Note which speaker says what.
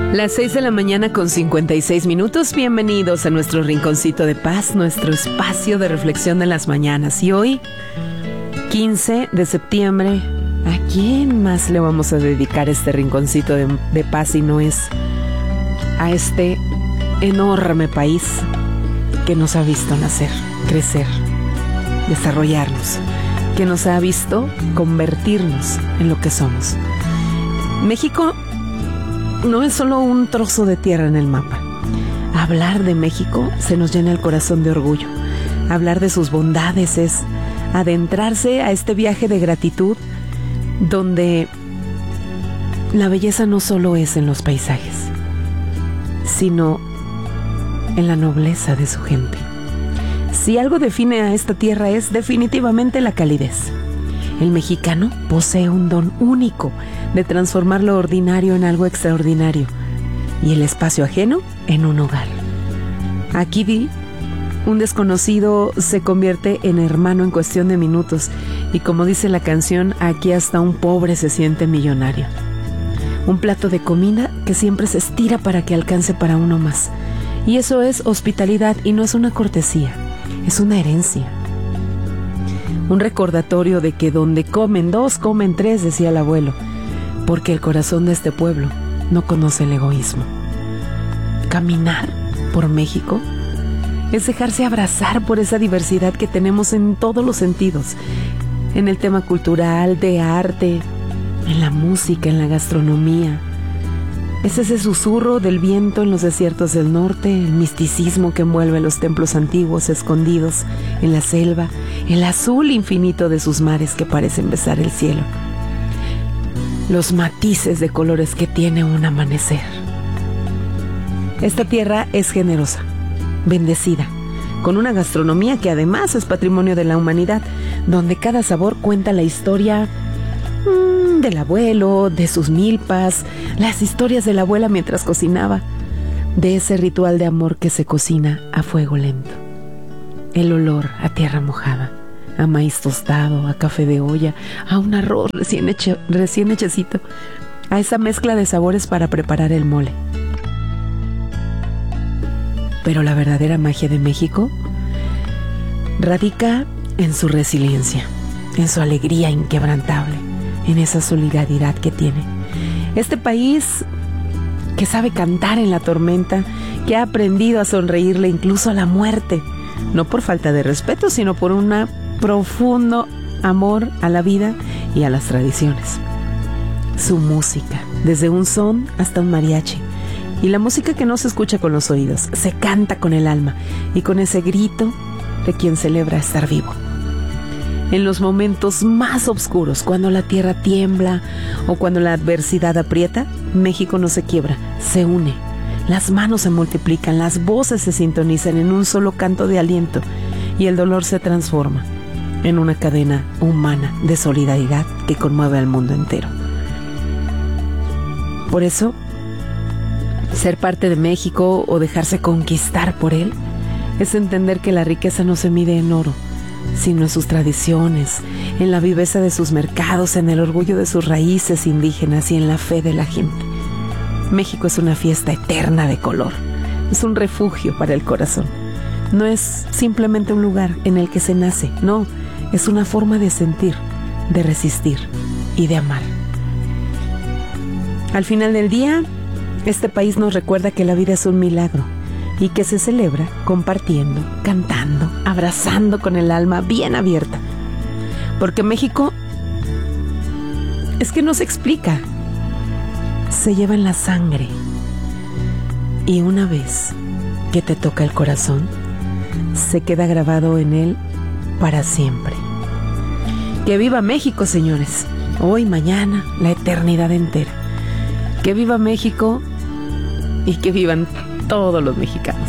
Speaker 1: Las 6 de la mañana con 56 minutos. Bienvenidos a nuestro rinconcito de paz, nuestro espacio de reflexión de las mañanas. Y hoy, 15 de septiembre, ¿a quién más le vamos a dedicar este rinconcito de paz si no es a este enorme país que nos ha visto nacer, crecer, desarrollarnos, que nos ha visto convertirnos en lo que somos? México no es solo un trozo de tierra en el mapa. Hablar de México se nos llena el corazón de orgullo. Hablar de sus bondades es adentrarse a este viaje de gratitud donde la belleza no solo es en los paisajes, sino en la nobleza de su gente. Si algo define a esta tierra es definitivamente la calidez. El mexicano posee un don único de transformar lo ordinario en algo extraordinario y el espacio ajeno en un hogar. Aquí un desconocido se convierte en hermano en cuestión de minutos y, como dice la canción, aquí hasta un pobre se siente millonario. Un plato de comida que siempre se estira para que alcance para uno más. Y eso es hospitalidad y no es una cortesía, es una herencia. Un recordatorio de que donde comen dos, comen tres, decía el abuelo, porque el corazón de este pueblo no conoce el egoísmo. Caminar por México es dejarse abrazar por esa diversidad que tenemos en todos los sentidos, en el tema cultural, de arte, en la música, en la gastronomía. Es ese susurro del viento en los desiertos del norte, el misticismo que envuelve los templos antiguos escondidos en la selva, el azul infinito de sus mares que parecen besar el cielo, los matices de colores que tiene un amanecer. Esta tierra es generosa, bendecida, con una gastronomía que además es patrimonio de la humanidad, donde cada sabor cuenta la historia del abuelo, de sus milpas, las historias de la abuela mientras cocinaba, de ese ritual de amor que se cocina a fuego lento. El olor a tierra mojada, a maíz tostado, a café de olla, a un arroz recién hechecito, a esa mezcla de sabores para preparar el mole. Pero la verdadera magia de México radica en su resiliencia, en su alegría inquebrantable, en esa solidaridad que tiene. Este país que sabe cantar en la tormenta, que ha aprendido a sonreírle incluso a la muerte, no por falta de respeto, sino por un profundo amor a la vida y a las tradiciones. Su música, desde un son hasta un mariachi, y la música que no se escucha con los oídos, se canta con el alma y con ese grito de quien celebra estar vivo. En los momentos más oscuros, cuando la tierra tiembla o cuando la adversidad aprieta, México no se quiebra, se une. Las manos se multiplican, las voces se sintonizan en un solo canto de aliento y el dolor se transforma en una cadena humana de solidaridad que conmueve al mundo entero. Por eso, ser parte de México o dejarse conquistar por él es entender que la riqueza no se mide en oro, sino en sus tradiciones, en la viveza de sus mercados, en el orgullo de sus raíces indígenas y en la fe de la gente. México es una fiesta eterna de color, es un refugio para el corazón. No es simplemente un lugar en el que se nace, no, es una forma de sentir, de resistir y de amar. Al final del día, este país nos recuerda que la vida es un milagro y que se celebra compartiendo, cantando, abrazando con el alma bien abierta. Porque México es que no se explica, se lleva en la sangre. Y una vez que te toca el corazón, se queda grabado en él para siempre. ¡Que viva México, señores! Hoy, mañana, la eternidad entera. ¡Que viva México! Y que vivan todos los mexicanos.